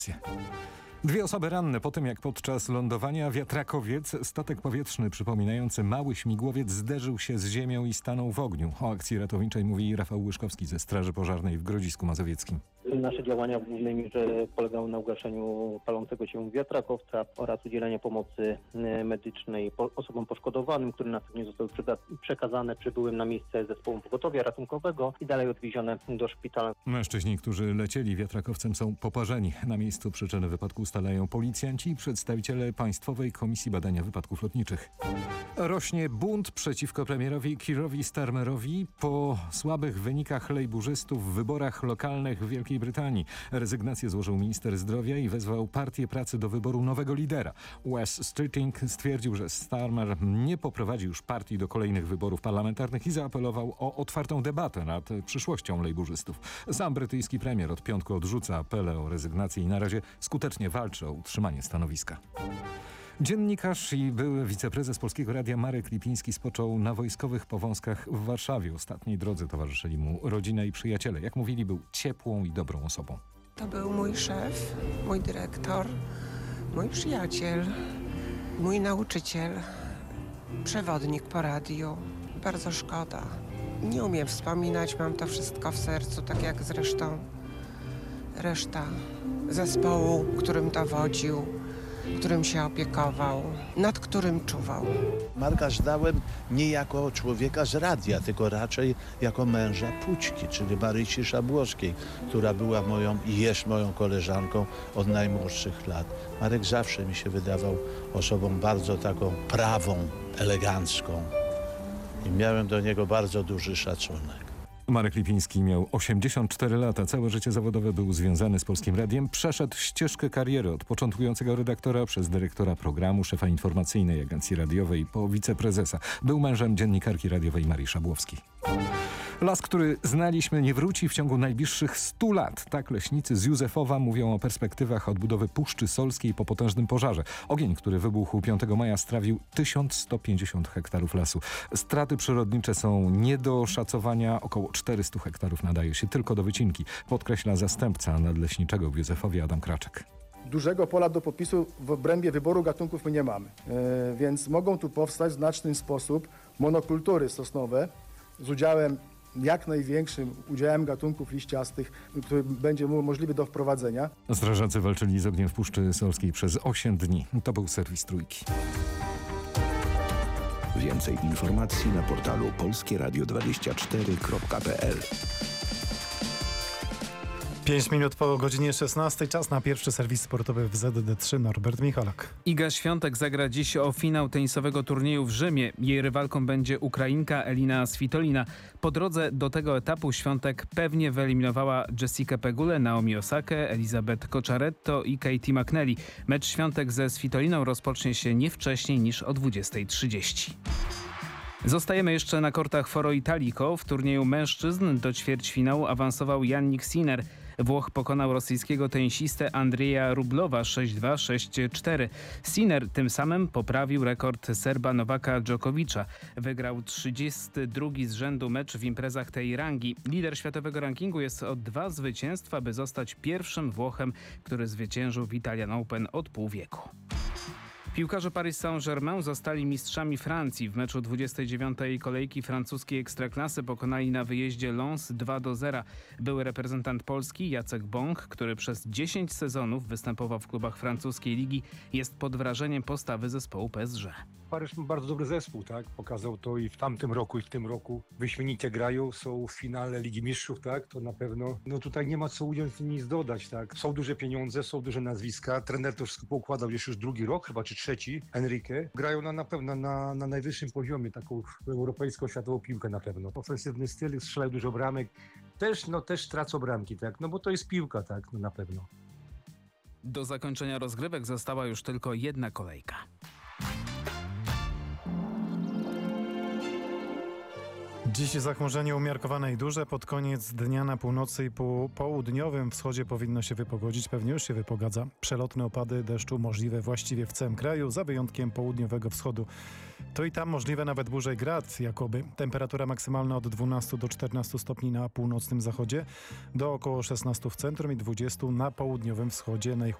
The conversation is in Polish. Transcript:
Dwie osoby ranne po tym, jak podczas lądowania wiatrakowiec, statek powietrzny przypominający mały śmigłowiec, zderzył się z ziemią i stanął w ogniu. O akcji ratowniczej mówi Rafał Łyszkowski ze Straży Pożarnej w Grodzisku Mazowieckim. Nasze działania w głównej mierze polegały na ugaszeniu palącego się wiatrakowca oraz udzieleniu pomocy medycznej osobom poszkodowanym, które następnie zostały przekazane przybyłym na miejsce zespołom pogotowia ratunkowego i dalej odwiezione do szpitala. Mężczyźni, którzy lecieli wiatrakowcem, są poparzeni. Na miejscu przyczyny wypadku ustalają policjanci i przedstawiciele Państwowej Komisji Badania Wypadków Lotniczych. Rośnie bunt przeciwko premierowi Keirowi Starmerowi po słabych wynikach lejburzystów w wyborach lokalnych w Wielkiej Brytanii. Rezygnację złożył minister zdrowia i wezwał Partię Pracy do wyboru nowego lidera. Wes Streeting stwierdził, że Starmer nie poprowadzi już partii do kolejnych wyborów parlamentarnych i zaapelował o otwartą debatę nad przyszłością lejburzystów. Sam brytyjski premier od piątku odrzuca apele o rezygnację i na razie skutecznie walczy o utrzymanie stanowiska. Dziennikarz i były wiceprezes Polskiego Radia Marek Lipiński spoczął na wojskowych powązkach w Warszawie. Ostatniej drodze towarzyszyli mu rodzina i przyjaciele. Jak mówili, był ciepłą i dobrą osobą. To był mój szef, mój dyrektor, mój przyjaciel, mój nauczyciel, przewodnik po radiu. Bardzo szkoda. Nie umiem wspominać, mam to wszystko w sercu, tak jak zresztą reszta zespołu, którym dowodził, którym się opiekował, nad którym czuwał. Marka znałem nie jako człowieka z radia, tylko raczej jako męża Pućki, czyli Marysi Szabłowskiej, która była moją i jest moją koleżanką od najmłodszych lat. Marek zawsze mi się wydawał osobą bardzo taką prawą, elegancką i miałem do niego bardzo duży szacunek. Marek Lipiński miał 84 lata. Całe życie zawodowe był związany z Polskim Radiem. Przeszedł ścieżkę kariery od początkującego redaktora przez dyrektora programu, szefa informacyjnej agencji radiowej po wiceprezesa. Był mężem dziennikarki radiowej Marii Szabłowskiej. Las, który znaliśmy, nie wróci w ciągu najbliższych 100 lat. Tak leśnicy z Józefowa mówią o perspektywach odbudowy Puszczy Solskiej po potężnym pożarze. Ogień, który wybuchł 5 maja, strawił 1150 hektarów lasu. Straty przyrodnicze są nie do szacowania. Około 400 hektarów nadaje się tylko do wycinki, podkreśla zastępca nadleśniczego w Józefowie Adam Kraczek. Dużego pola do popisu w obrębie wyboru gatunków my nie mamy, więc mogą tu powstać w znaczny sposób monokultury sosnowe z udziałem jak największym udziałem gatunków liściastych, który będzie możliwy do wprowadzenia. Strażacy walczyli z ogniem w Puszczy Solskiej przez 8 dni. To był serwis Trójki. Więcej informacji na portalu polskieradio24.pl. 5 minut po godzinie 16. Czas na pierwszy serwis sportowy w ZD3. Norbert Michalak. Iga Świątek zagra dziś o finał tenisowego turnieju w Rzymie. Jej rywalką będzie Ukrainka Elina Svitolina. Po drodze do tego etapu Świątek pewnie wyeliminowała Jessikę Pegulę, Naomi Osakę, Elizabeth Cocciaretto i Katie McNally. Mecz Świątek ze Svitoliną rozpocznie się nie wcześniej niż o 20:30. Zostajemy jeszcze na kortach Foro Italico. W turnieju mężczyzn do ćwierćfinału awansował Jannik Sinner. Włoch pokonał rosyjskiego tenisistę Andrzeja Rublowa 6-2, 6-4. Sinner tym samym poprawił rekord Serba Nowaka Dżokowicza. Wygrał 32 z rzędu mecz w imprezach tej rangi. Lider światowego rankingu jest o 2 zwycięstwa, by zostać pierwszym Włochem, który zwyciężył w Italian Open od pół wieku. Piłkarze Paris Saint-Germain zostali mistrzami Francji. W meczu 29. kolejki francuskiej Ekstraklasy pokonali na wyjeździe Lens 2-0. Były reprezentant Polski Jacek Bąk, który przez 10 sezonów występował w klubach francuskiej ligi, jest pod wrażeniem postawy zespołu PSG. Paryż ma bardzo dobry zespół, tak? Pokazał to i w tamtym roku, i w tym roku. Wyśmienicie grają, są w finale Ligi Mistrzów, tak? To na pewno. No tutaj nie ma co ująć i nic dodać, tak? Są duże pieniądze, są duże nazwiska. Trener to wszystko poukładał już drugi rok, chyba czy trzeci, Enrique. Grają na pewno na najwyższym poziomie, taką europejską, światową piłkę na pewno. Ofensywny styl, strzelają dużo bramek. Też tracą bramki, tak? No bo to jest piłka, tak? No na pewno. Do zakończenia rozgrywek została już tylko jedna kolejka. Dziś zachmurzenie umiarkowane i duże. Pod koniec dnia na północy i południowym wschodzie powinno się wypogodzić. Pewnie już się wypogadza. Przelotne opady deszczu możliwe właściwie w całym kraju, za wyjątkiem południowego wschodu. To i tam możliwe nawet burze i grad, jakoby. Temperatura maksymalna od 12 do 14 stopni na północnym zachodzie, do około 16 w centrum i 20 na południowym wschodzie.